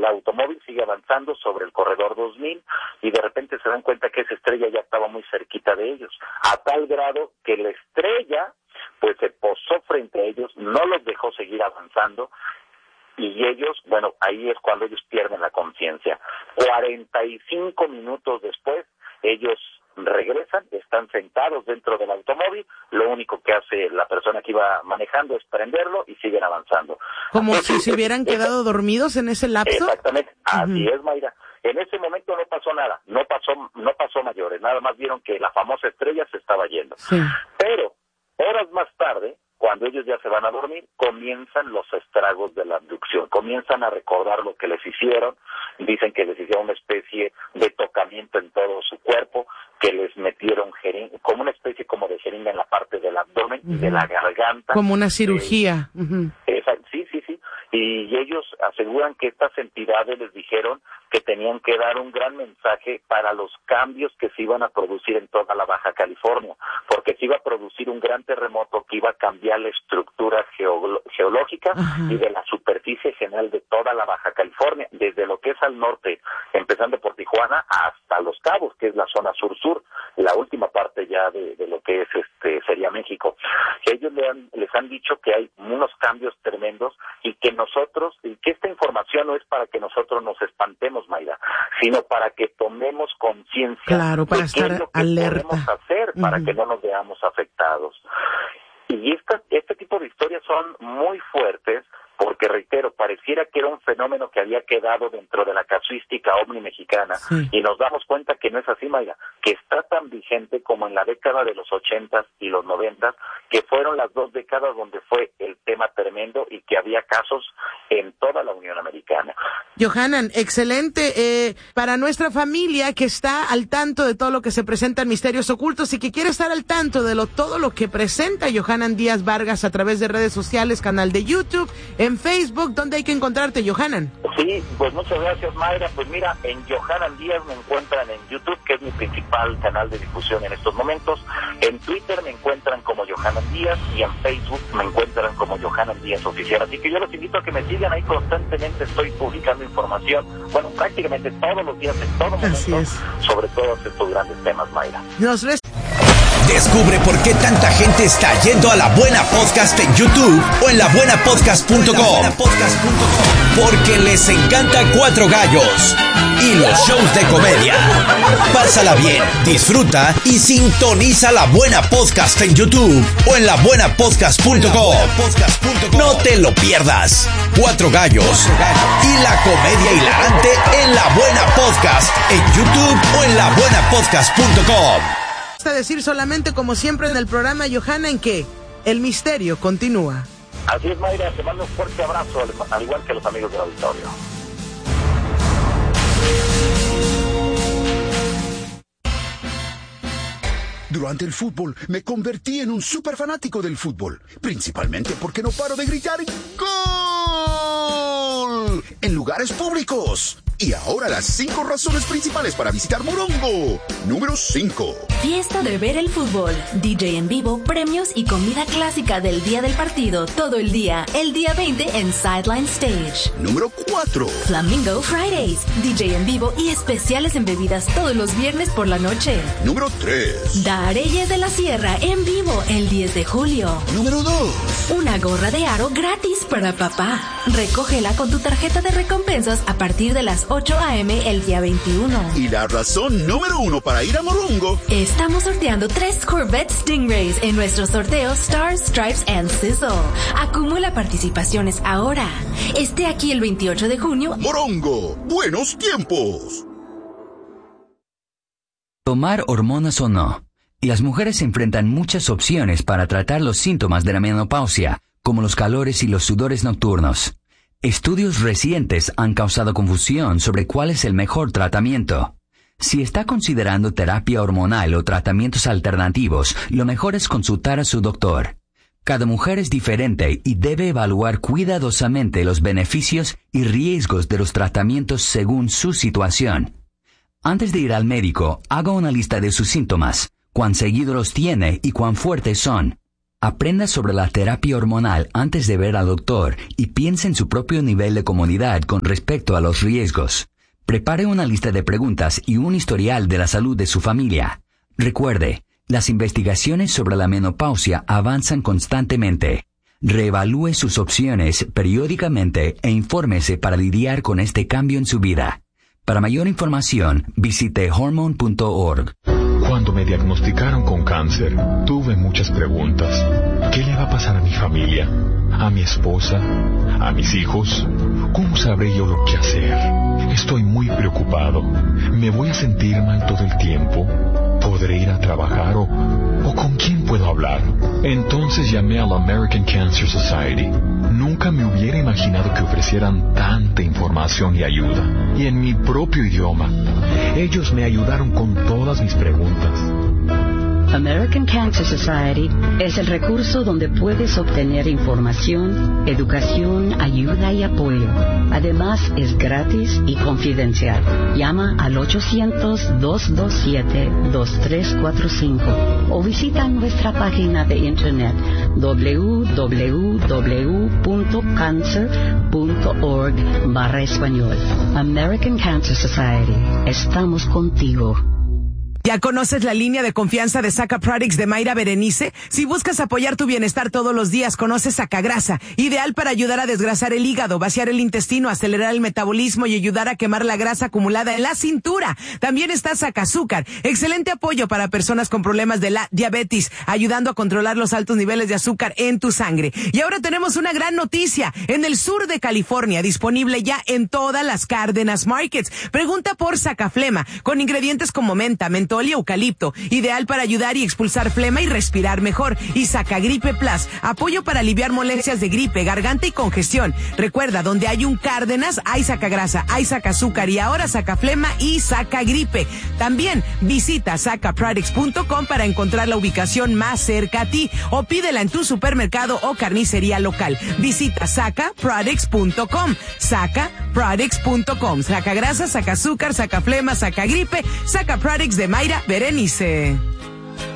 el automóvil sigue avanzando sobre el corredor 2000 y de repente se dan cuenta que esa estrella ya estaba muy cerquita de ellos, a tal grado que la estrella pues se posó frente a ellos, no los dejó seguir avanzando y ellos, bueno, ahí es cuando ellos pierden la conciencia. 45 minutos después, ellos regresan, están sentados dentro del automóvil, lo único que hace la persona que iba manejando es prenderlo y siguen avanzando. Como si se hubieran quedado dormidos en ese lapso. Exactamente, así es, Mayra. En ese momento no pasó nada, no pasó mayores, nada más vieron que la famosa estrella se estaba yendo. Sí. Pero horas más tarde, cuando ellos ya se van a dormir, comienzan los estragos de la abducción, comienzan a recordar lo que les hicieron, dicen que les hicieron una especie de tocamiento en todo su cuerpo, que les metieron como una especie como de jeringa en la parte del abdomen y de la garganta. Como una cirugía. Sí. Y ellos aseguran que estas entidades les dijeron que tenían que dar un gran mensaje para los cambios que se iban a producir en toda la Baja California, porque se iba a producir un gran terremoto que iba a cambiar la estructura geológica y de la superficie general de toda la Baja California, desde lo que es al norte, empezando por Tijuana, hasta Los Cabos, que es la zona sur-sur, la última parte ya de lo que es sería México. Ellos les han dicho que hay unos cambios tremendos y que esta información no es para que nosotros nos espantemos, Mayra, sino para que tomemos conciencia. Claro, para de estar qué es lo que alerta. podemos hacer para que no nos veamos afectados. Y este tipo de historias son muy fuertes porque, reitero, pareciera que era un fenómeno que había quedado dentro de la casuística ovni mexicana, y nos damos cuenta que no es así, Mayra, que está tan vigente como en la década de los 80s y los 90s, que fueron las dos décadas donde fue el tema tremendo y que había casos en toda la Unión Americana. Johanan, excelente. Para nuestra familia que está al tanto de todo lo que se presenta en Misterios Ocultos y que quiere estar al tanto de todo lo que presenta Johanan Díaz Vargas a través de redes sociales, canal de YouTube, en Facebook, ¿dónde hay que encontrarte, Johanan? Sí, pues muchas gracias, Mayra. Pues mira, en Johanan Díaz me encuentran en YouTube, que es mi principal canal de difusión en estos momentos. En Twitter me encuentran como Johanan Díaz y en Facebook me encuentran como Johanan Díaz Oficial. Así que yo los invito a que me sigan ahí constantemente. Estoy publicando información, bueno, prácticamente todos los días, en todo momento, sobre todos estos grandes temas, Mayra. Descubre por qué tanta gente está yendo a La Buena Podcast en YouTube o en labuenapodcast.com. Porque les encanta Cuatro Gallos y los shows de comedia. Pásala bien, disfruta y sintoniza La Buena Podcast en YouTube o en labuenapodcast.com. No te lo pierdas. Cuatro Gallos y la comedia hilarante en La Buena Podcast en YouTube o en labuenapodcast.com. Decir solamente, como siempre en el programa, Johanan, que el misterio continúa. Así es, Mayra, te mando un fuerte abrazo, al igual que los amigos del auditorio. Durante el fútbol me convertí en un súper fanático del fútbol, principalmente porque no paro de gritar ¡Gol! En lugares públicos. Y ahora las 5 razones principales para visitar Morongo. Número 5. Fiesta de ver el fútbol, DJ en vivo, premios y comida clásica del día del partido todo el día. El día 20 en Sideline Stage. Número 4. Flamingo Fridays, DJ en vivo y especiales en bebidas todos los viernes por la noche. Número 3. Dareyes de la Sierra en vivo el 10 de julio. Número 2. Una gorra de aro gratis para papá. Recógela con tu tarjeta de recompensas a partir de las 8 a.m. el día 21. Y la razón número 1 para ir a Morongo. Estamos sorteando 3 Corvette Stingrays en nuestro sorteo Stars, Stripes and Sizzle. Acumula participaciones ahora. Esté aquí el 28 de junio. Morongo, buenos tiempos. Tomar hormonas o no. Las mujeres enfrentan muchas opciones para tratar los síntomas de la menopausia, como los calores y los sudores nocturnos. Estudios recientes han causado confusión sobre cuál es el mejor tratamiento. Si está considerando terapia hormonal o tratamientos alternativos, lo mejor es consultar a su doctor. Cada mujer es diferente y debe evaluar cuidadosamente los beneficios y riesgos de los tratamientos según su situación. Antes de ir al médico, haga una lista de sus síntomas, cuán seguido los tiene y cuán fuertes son. Aprenda sobre la terapia hormonal antes de ver al doctor y piense en su propio nivel de comodidad con respecto a los riesgos. Prepare una lista de preguntas y un historial de la salud de su familia. Recuerde, las investigaciones sobre la menopausia avanzan constantemente. Reevalúe sus opciones periódicamente e infórmese para lidiar con este cambio en su vida. Para mayor información, visite hormone.org. Cuando me diagnosticaron con cáncer, tuve muchas preguntas. ¿Qué le va a pasar a mi familia? ¿A mi esposa? ¿A mis hijos? ¿Cómo sabré yo lo que hacer? Estoy muy preocupado. ¿Me voy a sentir mal todo el tiempo? ¿Podré ir a trabajar o con quién puedo hablar? Entonces llamé a la American Cancer Society. Nunca me hubiera imaginado que ofrecieran tanta información y ayuda. Y en mi propio idioma. Ellos me ayudaron con todas mis preguntas. American Cancer Society es el recurso donde puedes obtener información, educación, ayuda y apoyo. Además, es gratis y confidencial. Llama al 800-227-2345 o visita nuestra página de internet www.cancer.org/español. American Cancer Society. Estamos contigo. ¿Ya conoces la línea de confianza de Saca Products de Mayra Berenice? Si buscas apoyar tu bienestar todos los días, conoce Sacagrasa, ideal para ayudar a desgrasar el hígado, vaciar el intestino, acelerar el metabolismo y ayudar a quemar la grasa acumulada en la cintura. También está Sacazúcar, excelente apoyo para personas con problemas de la diabetes, ayudando a controlar los altos niveles de azúcar en tu sangre. Y ahora tenemos una gran noticia, en el sur de California, disponible ya en todas las Cárdenas Markets. Pregunta por Sacaflema, con ingredientes como menta, mentol y eucalipto, ideal para ayudar y expulsar flema y respirar mejor. Y Sacagripe Plus, apoyo para aliviar molestias de gripe, garganta y congestión. Recuerda, donde hay un Cárdenas, hay Sacagrasa, hay Sacazúcar y ahora Sacaflema y Sacagripe. También visita sacaproducts.com para encontrar la ubicación más cerca a ti o pídela en tu supermercado o carnicería local. Visita sacaproducts.com, sacaproducts.com. Sacagrasa, Sacazúcar, Sacaflema, Sacagripe, Sacaproducts de Mayra Berenice.